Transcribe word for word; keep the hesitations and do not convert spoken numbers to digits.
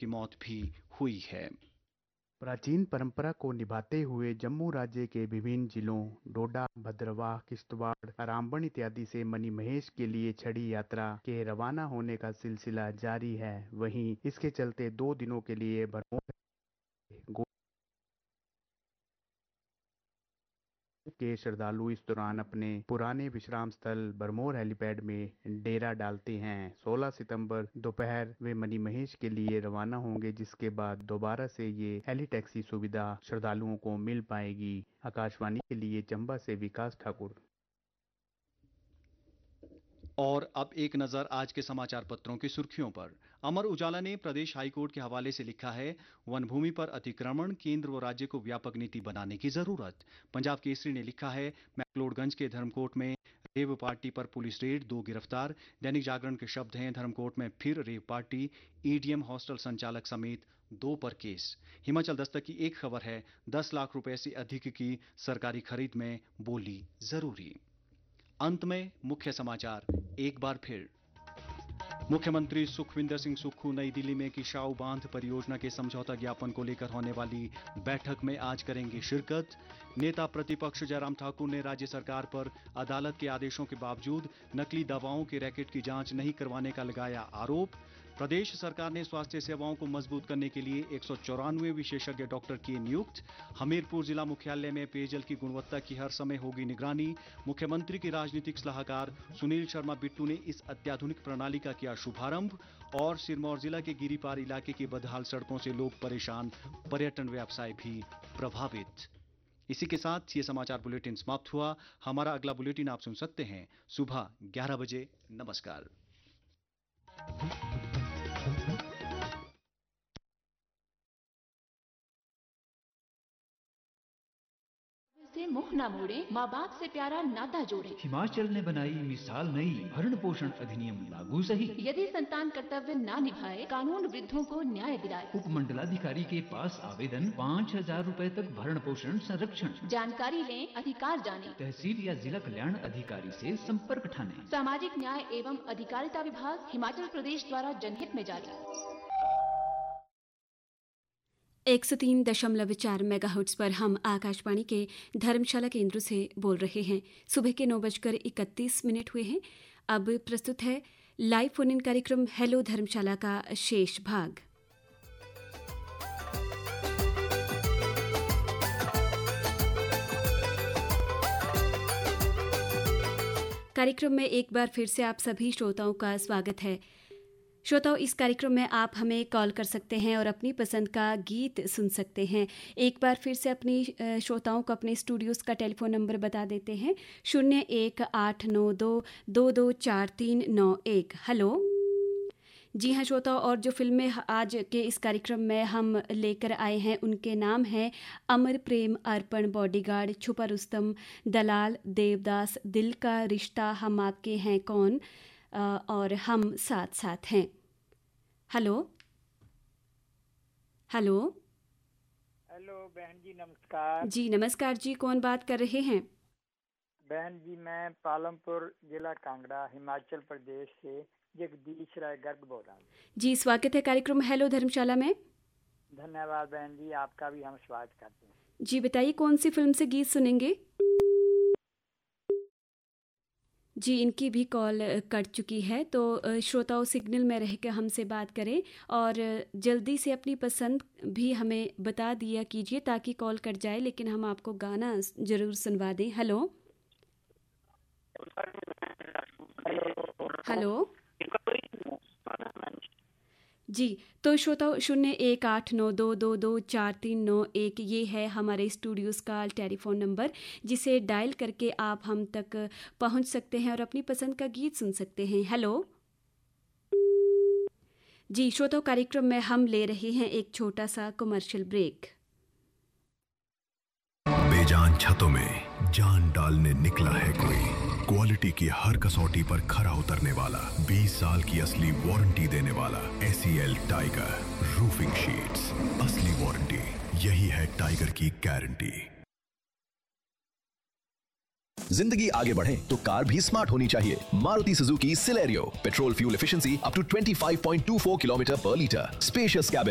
की मौत भी हुई है। प्राचीन परंपरा को निभाते हुए जम्मू राज्य के विभिन्न जिलों डोडा, भद्रवाह, किश्तवाड़, रामबन इत्यादि से मणिमहेश के लिए छड़ी यात्रा के रवाना होने का सिलसिला जारी है। वहीं इसके चलते दो दिनों के लिए भरमौर के श्रद्धालु इस दौरान अपने पुराने विश्राम स्थल बरमौर हेलीपैड में डेरा डालते हैं। सोलह सितंबर दोपहर वे मणिमहेश के लिए रवाना होंगे, जिसके बाद दोबारा से ये हेली टैक्सी सुविधा श्रद्धालुओं को मिल पाएगी। आकाशवाणी के लिए चंबा से विकास ठाकुर। और अब एक नजर आज के समाचार पत्रों की सुर्खियों पर। अमर उजाला ने प्रदेश हाईकोर्ट के हवाले से लिखा है, वन भूमि पर अतिक्रमण, केंद्र व राज्य को व्यापक नीति बनाने की जरूरत। पंजाब केसरी ने लिखा है, मैक्लोडगंज के धर्मकोट में रेव पार्टी पर पुलिस रेड, दो गिरफ्तार। दैनिक जागरण के शब्द हैं, धर्मकोट में फिर रेव पार्टी, ईडीएम हॉस्टल संचालक समेत दो पर केस। हिमाचल दस्तक की एक खबर है, दस लाख रुपए से अधिक की सरकारी खरीद में बोली जरूरी। अंत में मुख्य समाचार एक बार फिर। मुख्यमंत्री सुखविंदर सिंह सुक्खू नई दिल्ली में किशाऊ बांध परियोजना के समझौता ज्ञापन को लेकर होने वाली बैठक में आज करेंगे शिरकत। नेता प्रतिपक्ष जयराम ठाकुर ने राज्य सरकार पर अदालत के आदेशों के बावजूद नकली दवाओं के रैकेट की जांच नहीं करवाने का लगाया आरोप। प्रदेश सरकार ने स्वास्थ्य सेवाओं को मजबूत करने के लिए एक सौ चौरानवे विशेषज्ञ डॉक्टर किए नियुक्त। हमीरपुर जिला मुख्यालय में पेयजल की गुणवत्ता की हर समय होगी निगरानी। मुख्यमंत्री के राजनीतिक सलाहकार सुनील शर्मा बिट्टू ने इस अत्याधुनिक प्रणाली का किया शुभारंभ। और सिरमौर जिला के गिरिपार इलाके की बदहाल सड़कों से लोग परेशान, पर्यटन व्यवसाय भी प्रभावित। इसी के साथ ये समाचार बुलेटिन समाप्त हुआ। हमारा अगला बुलेटिन आप सुन सकते हैं सुबह ग्यारह बजे। नमस्कार। से मुंह न मोड़े, माँ बाप से प्यारा नाता जोड़े। हिमाचल ने बनाई मिसाल नई, भरण पोषण अधिनियम लागू सही। यदि संतान कर्तव्य ना निभाए, कानून वृद्धों को न्याय दिलाए। उपमंडलाधिकारी के पास आवेदन, पाँच हजार रूपए तक भरण पोषण संरक्षण। जानकारी लें, अधिकार जाने। तहसील या जिला कल्याण अधिकारी से संपर्क ठाने। सामाजिक न्याय एवं अधिकारिता विभाग, हिमाचल प्रदेश द्वारा जनहित में जारी। एक सौ तीन दशमलव चार मेगाहर्ट्ज पर हम आकाशवाणी के धर्मशाला केंद्र से बोल रहे हैं। सुबह के नौ बजकर इकतीस मिनट हुए हैं। अब प्रस्तुत है लाइव फोन इन कार्यक्रम हेलो धर्मशाला का शेष भाग। कार्यक्रम में एक बार फिर से आप सभी श्रोताओं का स्वागत है। श्रोताओं, इस कार्यक्रम में आप हमें कॉल कर सकते हैं और अपनी पसंद का गीत सुन सकते हैं। एक बार फिर से अपनी श्रोताओं को अपने स्टूडियोज़ का टेलीफोन नंबर बता देते हैं, शून्य एक आठ नौ दो दो दो चार तीन नौ एक। हेलो जी हाँ श्रोताओं, और जो फिल्में आज के इस कार्यक्रम में हम लेकर आए हैं उनके नाम हैं अमर प्रेम, अर्पण, बॉडीगार्ड, छुपा रुस्तम, दलाल, देवदास, दिल का रिश्ता, हम आपके हैं कौन और हम साथ साथ हैं। हेलो हेलो हेलो बहन जी, नमस्कार जी। नमस्कार जी, कौन बात कर रहे हैं? बहन जी, मैं पालमपुर जिला कांगड़ा हिमाचल प्रदेश से जगदीश राय गर्ग बोल रहा हूँ जी। स्वागत है कार्यक्रम हेलो धर्मशाला में। धन्यवाद बहन जी, आपका भी हम स्वागत करते हैं जी। बताइए कौन सी फिल्म से गीत सुनेंगे? जी, इनकी भी कॉल कट चुकी है, तो श्रोताओं सिग्नल में रह कर हमसे बात करें और जल्दी से अपनी पसंद भी हमें बता दिया कीजिए ताकि कॉल कट जाए, लेकिन हम आपको गाना ज़रूर सुनवा दें। हेलो हेलो जी। तो श्रोताओं, शून्य एक आठ नौ दो दो दो चार तीन नौ एक ये है हमारे स्टूडियोज़ का टेलीफोन नंबर, जिसे डायल करके आप हम तक पहुंच सकते हैं और अपनी पसंद का गीत सुन सकते हैं। हेलो जी श्रोताओं, कार्यक्रम में हम ले रहे हैं एक छोटा सा कमर्शियल ब्रेक। बेजान छतों में जान डालने निकला है कोई, क्वालिटी की हर कसौटी पर खरा उतरने वाला, बीस साल की असली वारंटी देने वाला एसीएल टाइगर रूफिंग शीट्स, असली वारंटी, यही है टाइगर की गारंटी। जिंदगी आगे बढ़े तो कार भी स्मार्ट होनी चाहिए। Maruti Suzuki Celerio, petrol fuel efficiency up to पच्चीस पॉइंट दो चार किलोमीटर पर लीटर, स्पेशियस कैबिन,